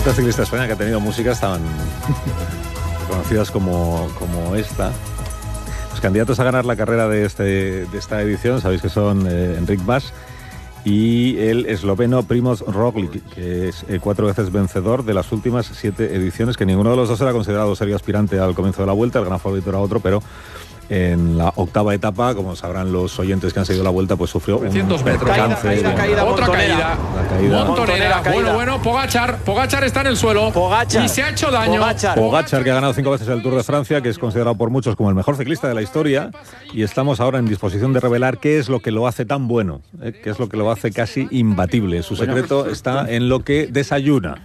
Vuelta Ciclista España, que ha tenido músicas tan conocidas como esta. Los candidatos a ganar la carrera de esta edición, sabéis que son Enric Mas y el esloveno Primož Roglič, que es 4 veces vencedor de las últimas 7 ediciones, que ninguno de los dos era considerado serio aspirante al comienzo de la Vuelta. El gran favorito era otro, pero en la octava etapa, como sabrán los oyentes que han seguido la Vuelta, pues sufrió un percance. Otra caída. Montonera. Bueno, Pogačar está en el suelo. Y se ha hecho daño. Pogačar, que ha ganado 5 veces el Tour de Francia, que es considerado por muchos como el mejor ciclista de la historia, y estamos ahora en disposición de revelar qué es lo que lo hace tan bueno, qué es lo que lo hace casi imbatible. Su secreto está en lo que desayuna.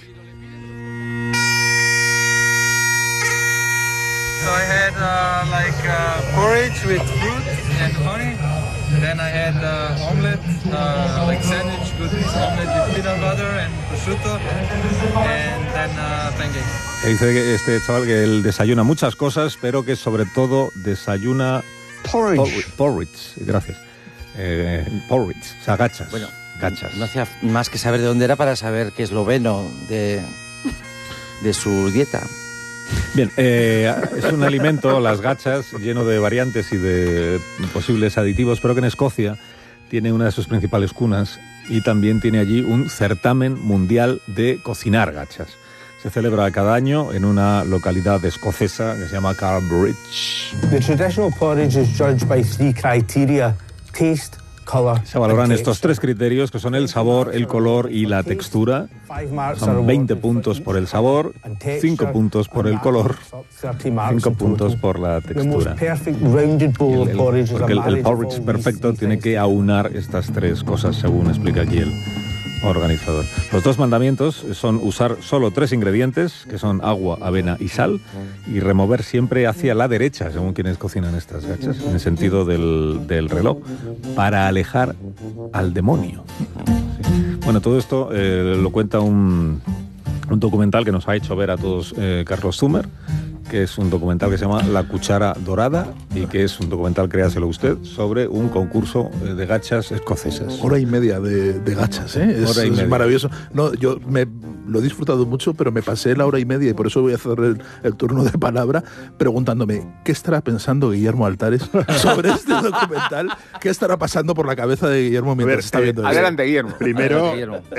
So I had porridge with fruit and honey. Then I had omelette, sandwich with omelette with peanut butter and prosciutto, and then pancakes. Dice que este chaval que él desayuna muchas cosas, pero que sobre todo desayuna porridge. Gracias. Porridge, o sea, gachas. Bueno, gachas. No hacía más que saber de dónde era para saber que es esloveno de su dieta. Bien, es un alimento, las gachas, lleno de variantes y de posibles aditivos, pero que en Escocia tiene una de sus principales cunas y también tiene allí un certamen mundial de cocinar gachas. Se celebra cada año en una localidad escocesa que se llama Carbridge. The traditional porridge is judged by 3 criteria: taste, color. Se valoran estos 3 criterios, que son el sabor, el color y la textura. Son 20 puntos por el sabor, 5 puntos por el color, 5 puntos por la textura. Porque el porridge perfecto tiene que aunar estas 3 cosas, según explica aquí el organizador. Los 2 mandamientos son usar solo 3 ingredientes, que son agua, avena y sal, y remover siempre hacia la derecha, según quienes cocinan estas gachas, en el sentido del reloj, para alejar al demonio. Sí. Bueno, todo esto lo cuenta un documental que nos ha hecho ver a todos Carlos Zumer, que es un documental que se llama La Cuchara Dorada y que es un documental, créaselo usted, sobre un concurso de gachas escocesas. 1:30 de gachas, ¿eh? Es maravilloso. No, yo lo he disfrutado mucho, pero me pasé la 1:30 y por eso voy a hacer el turno de palabra preguntándome ¿qué estará pensando Guillermo Altares sobre este documental? ¿Qué estará pasando por la cabeza de Guillermo mientras está viendo esto? Adelante, Guillermo. Primero,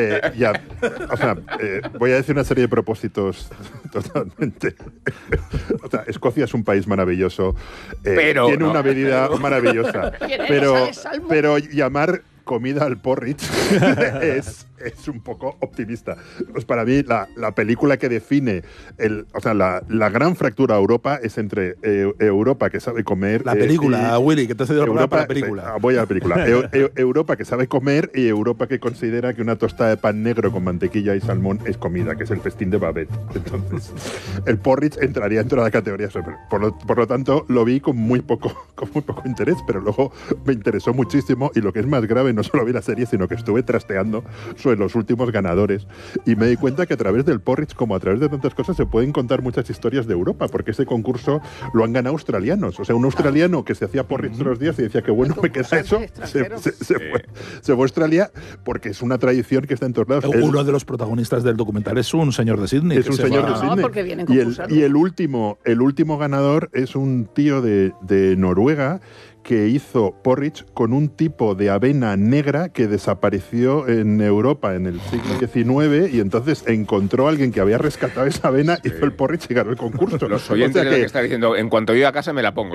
voy a decir una serie de propósitos totalmente. O sea, Escocia es un país maravilloso, tiene una bebida maravillosa, pero llamar comida al porridge es un poco optimista. Pues para mí la película que define la gran fractura a Europa es entre Europa, que sabe comer... La película, Willy, que te has cedido la película. Voy a la película. Europa, que sabe comer, y Europa, que considera que una tostada de pan negro con mantequilla y salmón es comida, que es el festín de Babette. Entonces, el porridge entraría dentro de la categoría sobre. Por lo tanto, lo vi con muy poco interés, pero luego me interesó muchísimo, y lo que es más grave, no solo vi la serie, sino que estuve trasteando sobre los últimos ganadores y me di cuenta que a través del porridge, como a través de tantas cosas, se pueden contar muchas historias de Europa, porque ese concurso lo han ganado australianos. O sea, un australiano que se hacía porridge todos los días y decía que bueno me queda eso, se fue a Australia, porque es una tradición que está en todos lados. Uno de los protagonistas del documental es un señor de Sydney. Es un señor de Sydney. Y el último ganador es un tío de Noruega que hizo porridge con un tipo de avena negra que desapareció en Europa en el siglo XIX, y entonces encontró a alguien que había rescatado esa avena, hizo el porridge y ganó el concurso. Los oyentes que están diciendo, en cuanto yo a casa me la pongo.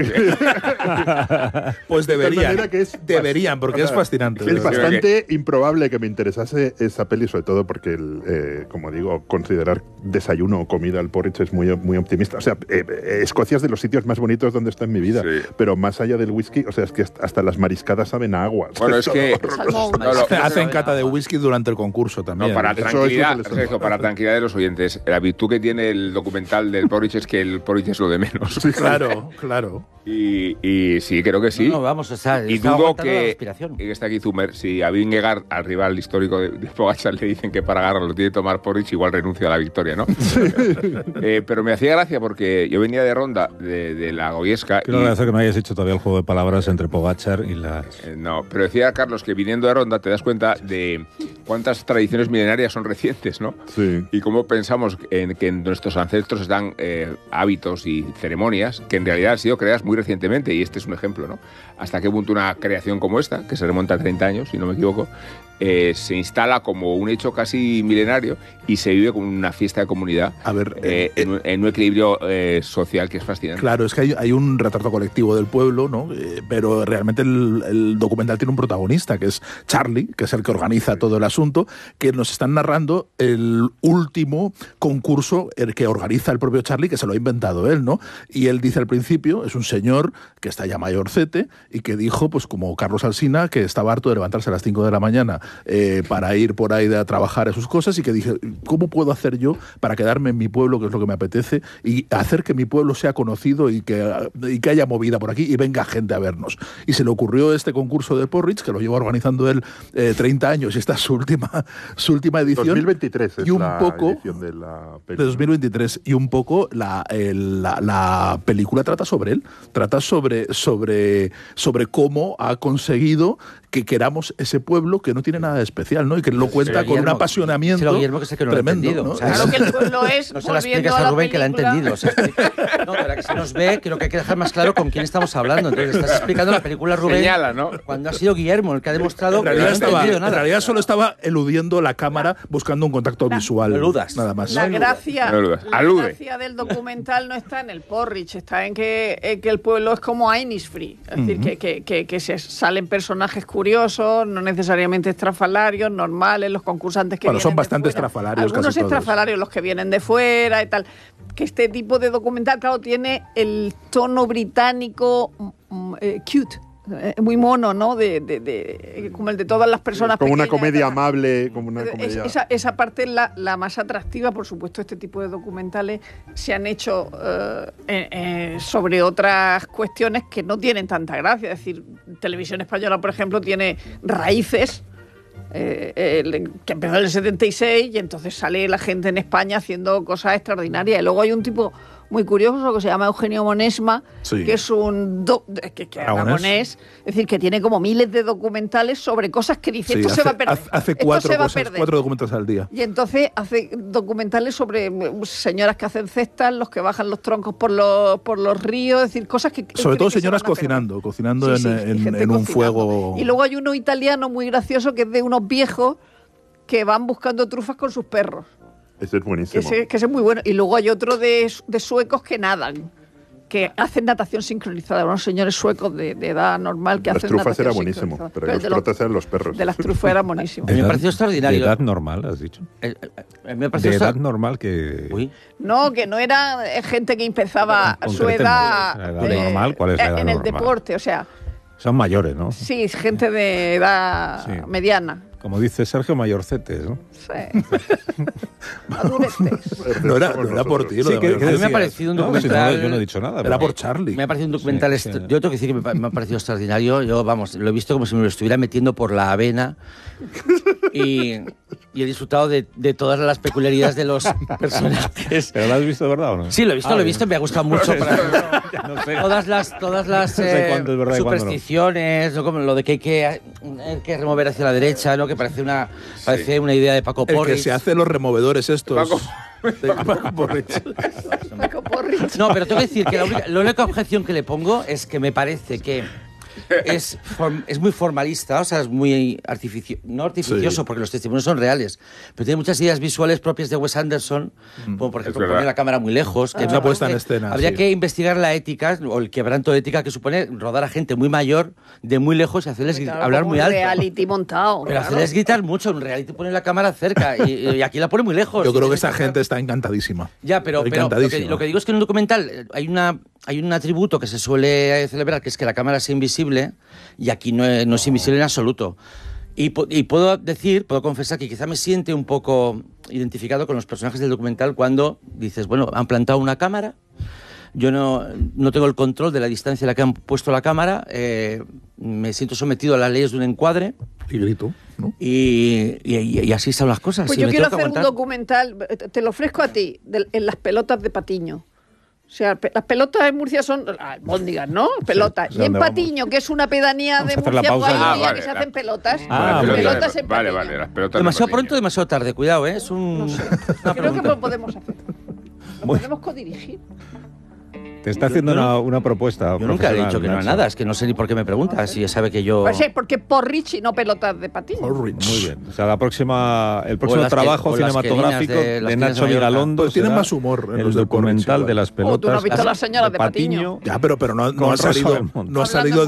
Pues deberían, porque es fascinante. Es bastante improbable que me interesase esa peli, sobre todo porque, como digo, considerar desayuno o comida al porridge es muy, muy optimista. O sea, Escocia es de los sitios más bonitos donde está en mi vida, pero más allá del whisky, o sea, es que hasta las mariscadas saben a agua. Bueno, es que hacen cata de whisky durante el concurso también. No, para tranquilidad de los oyentes, la virtud que tiene el documental del porridge es que el porridge es lo de menos. Sí, claro. Y sí, creo que sí. No, vamos, y dudo que está aquí Zumer, si a Vingegaard, al rival histórico de Pogačar, le dicen que para ganarlo tiene que tomar porridge, igual renuncia a la victoria, ¿no? Pero me hacía gracia porque yo venía de Ronda, de la Goiesca. Quiero agradecer que no hayas hecho todavía el juego de palabras entre Pogačar y las... no, pero decía Carlos que viniendo de Ronda te das cuenta de cuántas tradiciones milenarias son recientes, ¿no? Sí. Y cómo pensamos que en nuestros ancestros están hábitos y ceremonias que en realidad han sido creadas muy recientemente, y este es un ejemplo, ¿no? Hasta qué punto una creación como esta, que se remonta a 30 años, si no me equivoco, se instala como un hecho casi milenario y se vive como una fiesta de comunidad. A ver, en un equilibrio social que es fascinante. Claro, es que hay un retrato colectivo del pueblo, ¿no? Pero realmente el documental tiene un protagonista, que es Charlie, que es el que organiza todo el asunto, que nos están narrando el último concurso el que organiza el propio Charlie, que se lo ha inventado él, ¿no? Y él dice al principio, es un señor que está ya mayorcete y que dijo, pues como Carlos Alsina, que estaba harto de levantarse a las 5 de la mañana para ir por ahí a trabajar a sus cosas, y que dije, ¿cómo puedo hacer yo para quedarme en mi pueblo, que es lo que me apetece, y hacer que mi pueblo sea conocido y que haya movida por aquí y venga gente a vernos? Y se le ocurrió este concurso de Porridge, que lo lleva organizando él 30 años, y esta es su última edición. 2023 es y un la poco, edición de la película. De 2023, y un poco la película trata sobre él, trata sobre cómo ha conseguido que queramos ese pueblo que no tiene nada de especial, ¿no? Y que lo cuenta con un apasionamiento Guillermo, que sé que no tremendo, lo ha entendido. ¿no? O sea, Claro que el pueblo es, no se la explicas a Rubén, que la ha entendido. O sea, no, para que se nos ve, creo que hay que dejar más claro con quién estamos hablando. Entonces, estás explicando la película, Rubén, señala, ¿no? Cuando ha sido Guillermo el que ha demostrado que no ha entendido nada. En realidad solo estaba eludiendo la cámara, buscando un contacto visual. Eludas. Nada más. La gracia, Alude. gracia del documental no está en el Porridge, está en que el pueblo es como Innisfree. Es decir, que se salen personajes curiosos, no necesariamente estrafalarios, normales, los concursantes que vienen son bastante de fuera. estrafalarios. Algunos casi todos. estrafalarios, los que vienen de fuera y tal. Que este tipo de documental, claro, tiene el tono británico cute. Muy mono, ¿no? Como el de todas las personas como pequeñas, una comedia tal. amable, como una comedia... Esa parte es la más atractiva. Por supuesto, este tipo de documentales se han hecho sobre otras cuestiones que no tienen tanta gracia. Es decir, Televisión Española, por ejemplo, tiene Raíces, que empezó en el 76, y entonces sale la gente en España haciendo cosas extraordinarias. Y luego hay un tipo muy curioso que se llama Eugenio Monesma, sí, que es un aragonés, es decir, que tiene como miles de documentales sobre cosas que dice, Sí, esto se va a perder. Hace cuatro documentales al día. Y entonces hace documentales sobre señoras que hacen cestas, los que bajan los troncos por los ríos, es decir, cosas que... Sobre todo señoras cocinando en un fuego... Y luego hay uno italiano muy gracioso que es de unos viejos que van buscando trufas con sus perros. Ese es buenísimo. Que ese es muy bueno. Y luego hay otro de suecos que nadan, que hacen natación sincronizada. Unos señores suecos de edad normal que hacen natación sincronizada. Las trufas era buenísimo, pero los trotas eran los perros. De las trufas era buenísimo. Me pareció extraordinario. ¿De edad normal, has dicho? Me pareció de edad normal que... Uy. No, que no era gente que empezaba a su edad... ¿La edad normal? ¿Cuál es la edad en el normal? deporte, o sea... Son mayores, ¿no? Sí, gente de edad mediana. Como dice Sergio, mayorcetes, ¿no? Sí. Maduretes. No era por ti. Sí, a mí me ha parecido un documental... yo no he dicho nada. Era por Charlie. Me ha parecido un documental... Sí. Yo tengo que decir que me ha parecido extraordinario. Yo, vamos, lo he visto como si me lo estuviera metiendo por la avena. Y he disfrutado de todas las peculiaridades de los personajes. ¿Pero lo has visto de verdad o no? Sí, lo he visto, me ha gustado mucho. No sé. Todas las No sé cuándo es verdad y cuándo no. supersticiones, ¿no? Como lo de que hay que remover hacia la derecha, ¿no? Que parece una idea de Paco El Porridge. que se hace los removedores estos. Paco Porridge. No, pero tengo que decir que la única objeción que le pongo es que me parece que es muy formalista, o sea, es muy no artificioso, Sí. porque los testimonios son reales, pero tiene muchas ideas visuales propias de Wes Anderson, como por ejemplo poner la cámara muy lejos. Que Una puesta en escena. Habría sí. que investigar la ética o el quebranto de ética que supone rodar a gente muy mayor de muy lejos y hacerles hablar muy alto. Reality montado. Pero hacerles gritar mucho, en reality pone la cámara cerca y aquí la pone muy lejos. Yo creo que esta gente está encantadísima. Ya, pero lo que digo es que en un documental hay un atributo que se suele celebrar, que es que la cámara sea invisible, y aquí no es invisible en absoluto. Y puedo confesar que quizá me siente un poco identificado con los personajes del documental cuando dices, bueno, han plantado una cámara, yo no tengo el control de la distancia en la que han puesto la cámara, me siento sometido a las leyes de un encuadre. Y grito, ¿no? Y así están las cosas. Pues yo quiero hacer un documental, te lo ofrezco a ti, en las pelotas de Patiño. O sea, las pelotas en Murcia son albóndigas, ¿no? Pelotas. Sí, y en Patiño, que es una pedanía de Murcia, pues hay un día que se hacen pelotas. Pelotas en Patiño. Vale, las pelotas. Demasiado pronto, demasiado tarde, cuidado, ¿eh? Es un... No sé. Creo que lo podemos hacer. Lo podemos codirigir. Te está haciendo una propuesta. Yo nunca he dicho que no es nada, es que no sé ni por qué me preguntas, si ya sabe que yo... Pues sí, porque Porridge y no pelotas de Patiño. Muy bien. O sea, el próximo trabajo cinematográfico de Nacho Vigalondo tiene más humor en el los documental de las pelotas. ¿Tú no has visto las señoras de Patiño? Ya, pero no ha salido